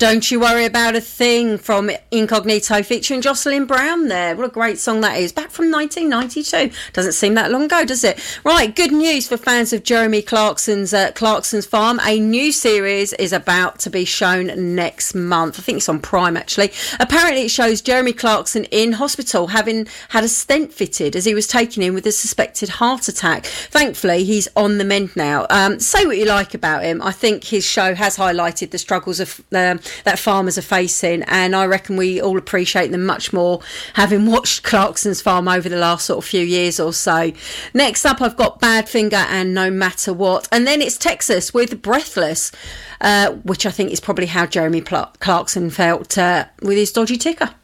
Don't You Worry About a Thing from Incognito featuring Jocelyn Brown there. What a great song that is. Back from 1992. Doesn't seem that long ago, does it? Right, good news for fans of Jeremy Clarkson's Clarkson's Farm. A new series is about to be shown next month. I think it's on Prime, actually. Apparently it shows Jeremy Clarkson in hospital having had a stent fitted as he was taken in with a suspected heart attack. Thankfully, he's on the mend now. Say what you like about him. I think his show has highlighted the struggles of that farmers are facing, and I reckon we all appreciate them much more having watched Clarkson's Farm over the last sort of few years or so. Next up, I've got Badfinger and No Matter What, and then it's Texas with Breathless, which I think is probably how Jeremy Clarkson felt with his dodgy ticker.